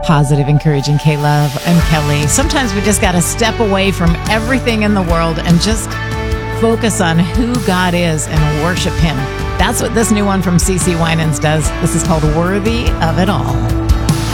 Positive, encouraging K-Love. I'm Kelly. Sometimes we just got to step away from everything in the world and just focus on who God is and worship Him. That's what this new one from CeCe Winans does. This is called Worthy of It All.